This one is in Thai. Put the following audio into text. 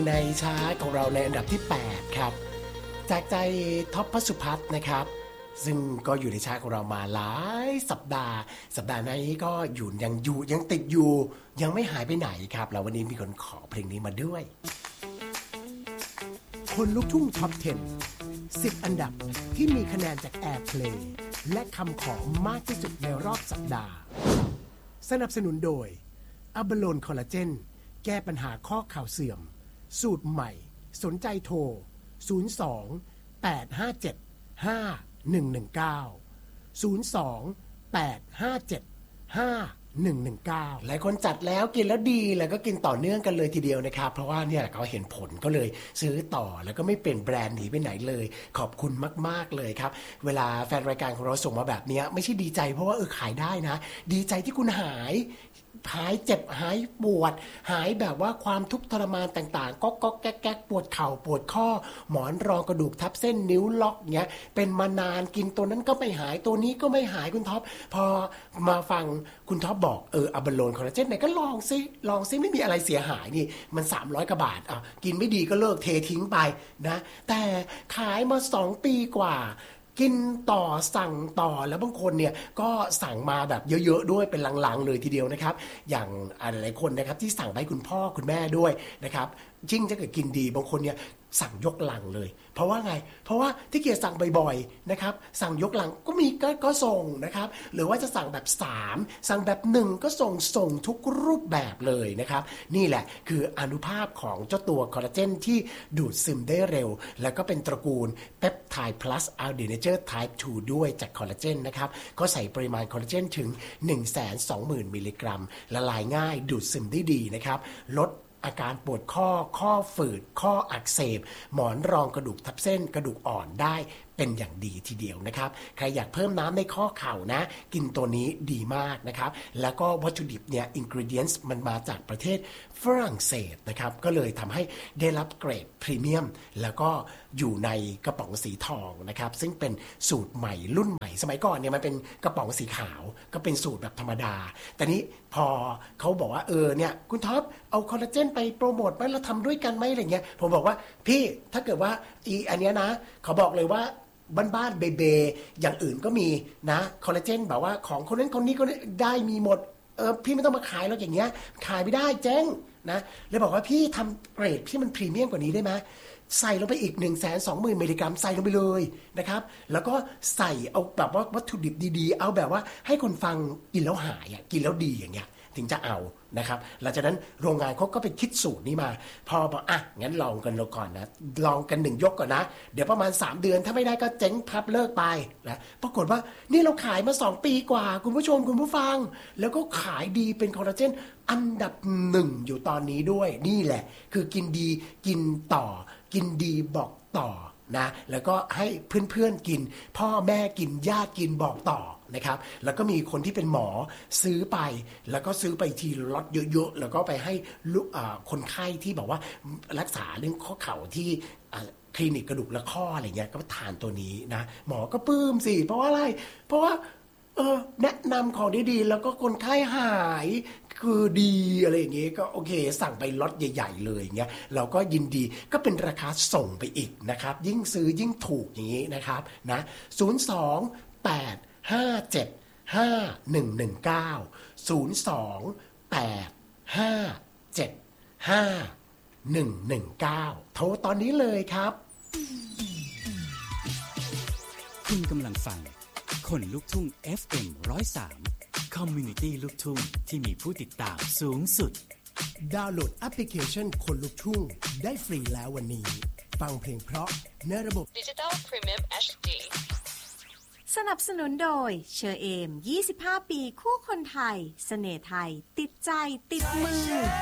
ในชาร์ตของเราในอันดับที่8ครับจากใจท็อปพสุพัฒน์นะครับซึ่งก็อยู่ในชาร์ตของเรามาหลายสัปดาห์นี้ก็ยังติดอยู่ยังไม่หายไปไหนครับแล้ววันนี้มีคนขอเพลงนี้มาด้วยคนลูกทุ่งท็อป 10 10 อันดับที่มีคะแนนจาก Airplay และคำขอมากที่สุดในรอบสัปดาห์สนับสนุนโดยอับโลนคอลลาเจนแก้ปัญหาข้อเข่าเสื่อมสูตรใหม่สนใจโทร02 857 5119 02 857 5119หลายคนจัดแล้วกินแล้วดีแล้วก็กินต่อเนื่องกันเลยทีเดียวนะครับเพราะว่าเนี่ยเขาเห็นผลก็เลยซื้อต่อแล้วก็ไม่เปลี่ยนแบรนด์หนีไปไหนเลยขอบคุณมากๆเลยครับเวลาแฟนรายการของเราส่งมาแบบนี้ไม่ใช่ดีใจเพราะว่าขายได้นะดีใจที่คุณหายเจ็บหายปวดหายแบบว่าความทุกข์ทรมานต่างๆก็แก๊กปวดเข่าปวดข้อหมอนรองกระดูกทับเส้นนิ้วล็อกเงี้ยเป็นมานานกินตัวนั้นก็ไม่หายตัวนี้ก็ไม่หายคุณท็อปพอมาฟังคุณท็อปบอกอัลบาโลนคอลลาเจนไหนก็ลองซิไม่มีอะไรเสียหายนี่มัน300กว่าบาทกินไม่ดีก็เลิกเททิ้งไปนะแต่ขายมา2 ปีกว่ากินต่อสั่งต่อแล้วบางคนเนี่ยก็สั่งมาแบบเยอะๆด้วยเป็นลังๆเลยทีเดียวนะครับอย่างหลายคนนะครับที่สั่งไปคุณพ่อคุณแม่ด้วยนะครับยิ่งถ้าเกิดกินดีบางคนเนี่ยสั่งยกลังเลยเพราะว่าไงเพราะว่าที่เกียรสั่งบ่อยๆนะครับสั่งยกลังก็มีก็ส่งนะครับหรือว่าจะสั่งแบบ3สั่งแบบ1ก็ส่งทุกรูปแบบเลยนะครับนี่แหละคืออานุภาพของเจ้าตัวคอลลาเจนที่ดูดซึมได้เร็วแล้วก็เป็นตระกูลเปปไทด์ plus aldehyde type 2 ด้วยจากคอลลาเจนนะครับก็ใส่ปริมาณคอลลาเจนถึง 120,000 มิลลิกรัมละลายง่ายดูดซึมได้ดีนะครับลดอาการปวดข้อฝืดข้ออักเสบหมอนรองกระดูกทับเส้นกระดูกอ่อนได้เป็นอย่างดีทีเดียวนะครับใครอยากเพิ่มน้ำในข้อเข่านะกินตัวนี้ดีมากนะครับแล้วก็วัตถุดิบเนี่ยอินกรีเดียนต์มันมาจากประเทศฝรั่งเศสนะครับก็เลยทำให้ได้รับเกรดพรีเมียมแล้วก็อยู่ในกระป๋องสีทองนะครับซึ่งเป็นสูตรใหม่รุ่นใหม่สมัยก่อนเนี่ยมันเป็นกระป๋องสีขาวก็เป็นสูตรแบบธรรมดาแต่นี้พอเขาบอกว่าเนี่ยคุณท็อปเอาคอลลาเจนไปโปรโมทไหมเราทำด้วยกันไหมอะไรเงี้ยผมบอกว่าพี่ถ้าเกิดว่าอันเนี้ยนะเขาบอกเลยว่าบ้านๆเบอย่างอื่นก็มีนะคอลลาเจนแบบว่าของคนนั้นคนนี้ก็ได้มีหมดพี่ไม่ต้องมาขายแล้วอย่างเงี้ยขายไม่ได้เจ๊งนะเลยบอกว่าพี่ทำเกรดที่มันพรีเมียมกว่านี้ได้ไหมใส่ลงไปอีก 120,000 มิลลิกรัมใส่ลงไปเลยนะครับแล้วก็ใส่เอาแบบว่าวัตถุดิบดีๆเอาแบบว่าให้คนฟังกินแล้วหายกินแล้วดีอย่างเงี้ยถึงจะเอานะครับหลังจากนั้นโรงงานเขาก็ไปคิดสูตรนี้มาพอบอกงั้นลองกันเราก่อนนะลองกัน1 ยกก่อนนะเดี๋ยวประมาณ3 เดือนถ้าไม่ได้ก็เจ๊งพับเลิกไปนะปรากฏว่านี่เราขายมา2 ปีกว่าคุณผู้ชมคุณผู้ฟังแล้วก็ขายดีเป็นคอลลาเจนอันดับ1อยู่ตอนนี้ด้วยนี่แหละคือกินดีกินต่อกินดีบอกต่อนะแล้วก็ให้เพื่อนๆกินพ่อแม่กินญาติกินบอกต่อนะครับแล้วก็มีคนที่เป็นหมอซื้อไปแล้วก็ซื้อไปทีล็อตเยอะๆแล้วก็ไปให้คนไข้ที่บอกว่ารักษาเรื่องข้อเข่าที่คลินิกกระดูกและข้ออะไรเงี้ยก็ทานตัวนี้นะหมอก็ปลื้มสิเพราะว่าอะไรเพราะว่าแนะนำของดีๆแล้วก็คนไข้หายคือดีอะไรอย่างเงี้ยก็โอเคสั่งไปล็อตใหญ่ๆเลยอย่างเงี้ยเราก็ยินดีก็เป็นราคาส่งไปอีกนะครับยิ่งซื้อยิ่งถูกอย่างงี้นะครับนะ02-857-5119 โทรตอนนี้เลยครับคุณกำลังฟังคนลุกทุ่ง FM 103 Community ลูกทุ่งที่มีผู้ติดตามสูงสุดดาวน์โหลดแอปพลิเคชันคนลุกทุ่งได้ฟรีแล้ววันนี้ฟังเพลงเพราะในระบบ Digital Premium HD สนับสนุนโดยเชอเอม25 ปีคู่คนไทยเสน่ห์ไทยติดใจติดมือ